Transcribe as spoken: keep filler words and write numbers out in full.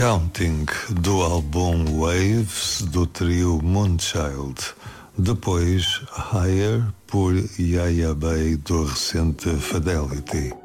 Counting, do álbum Waves do trio Moonchild. Depois Higher por Yaya Bay do recente Fidelity.